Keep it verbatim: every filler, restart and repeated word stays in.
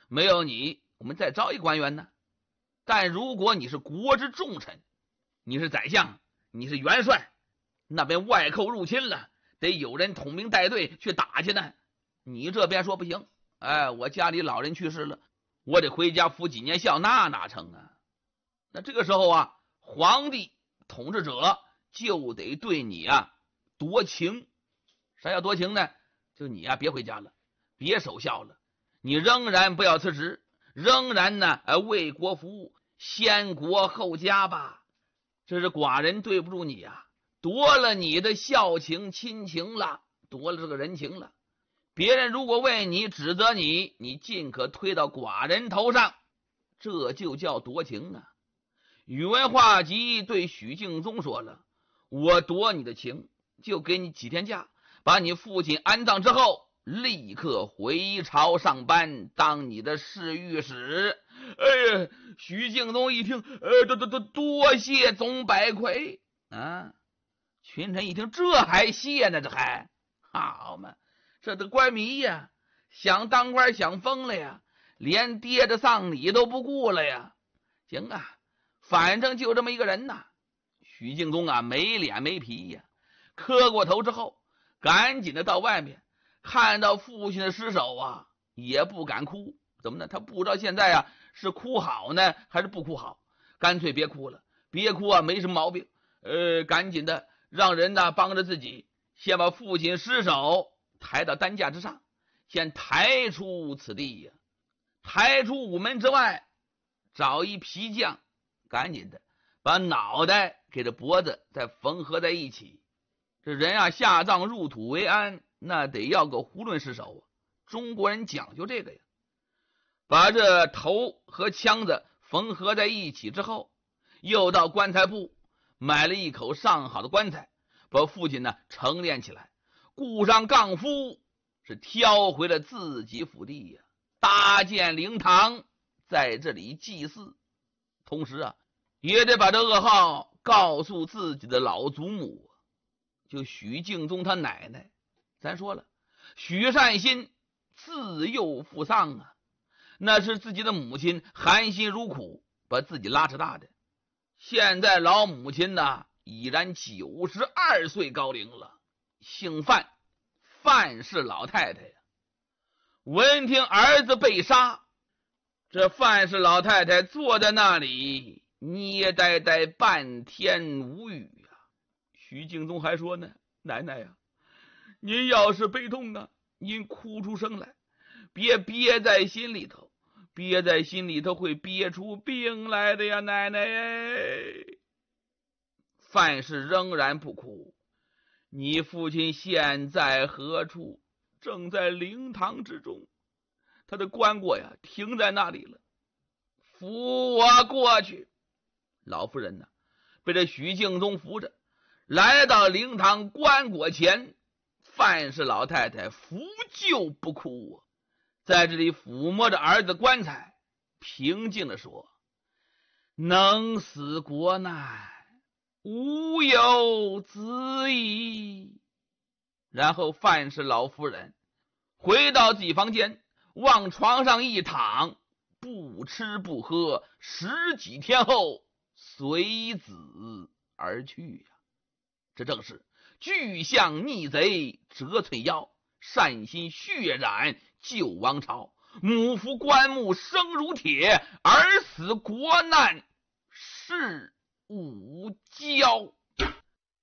没有你，我们再招一官员呢。但如果你是国之重臣，你是宰相，你是元帅，那边外寇入侵了，得有人统兵带队去打去呢。你这边说不行，哎，我家里老人去世了，我得回家服几年孝，那哪成啊？那这个时候啊，皇帝统治者就得对你啊夺情。啥叫夺情呢？就你啊别回家了，别守孝了，你仍然不要辞职，仍然呢呃为国服务，先国后家吧。这是寡人对不住你啊，夺了你的孝情亲情了，夺了这个人情了。别人如果为你指责你，你尽可推到寡人头上，这就叫夺情啊。宇文化及对许敬宗说了，我夺你的情，就给你几天假，把你父亲安葬之后，立刻回朝上班，当你的侍御史。哎呀，许敬宗一听，呃，多多多多谢宗百魁啊！群臣一听，这还谢呢？这还好嘛？这的官迷呀，想当官想疯了呀，连爹的丧礼都不顾了呀。行啊，反正就这么一个人呐。许敬宗啊，没脸没皮呀，磕过头之后，赶紧的到外面，看到父亲的尸首啊，也不敢哭。怎么呢？他不知道现在啊是哭好呢还是不哭好，干脆别哭了，别哭啊没什么毛病。呃，赶紧的让人呢帮着自己，先把父亲尸首抬到担架之上，先抬出此地呀，抬出午门之外，找一皮匠，赶紧的把脑袋给这脖子再缝合在一起。这人啊下葬入土为安，那得要个囫囵尸首啊，中国人讲究这个呀。把这头和腔子缝合在一起之后，又到棺材铺买了一口上好的棺材，把父亲呢成殓起来，雇上杠夫，是挑回了自己府地呀，搭建灵堂，在这里祭祀。同时啊，也得把这噩耗告诉自己的老祖母，就许敬宗他奶奶。咱说了，许善心自幼父丧啊，那是自己的母亲含辛茹苦把自己拉扯大的。现在老母亲呢已然九十二岁高龄了，姓范，范氏老太太呀。闻听儿子被杀，这范氏老太太坐在那里捏呆呆半天无语呀。许敬宗还说呢，奶奶呀，您要是悲痛啊，您哭出声来，别憋在心里头，憋在心里头会憋出病来的呀，奶奶耶。范氏仍然不哭，你父亲现在何处？正在灵堂之中，他的棺椁呀停在那里了，扶我过去。老妇人呢被这许敬宗扶着来到灵堂棺椁前，范氏老太太扶柩不哭啊，在这里抚摸着儿子棺材，平静地说，能死国难，无有子矣。然后范氏老夫人回到自己房间，往床上一躺，不吃不喝，十几天后随子而去呀。这正是巨象逆贼折翠腰，善心血染救王朝，母服棺木生如铁，儿死国难是无交。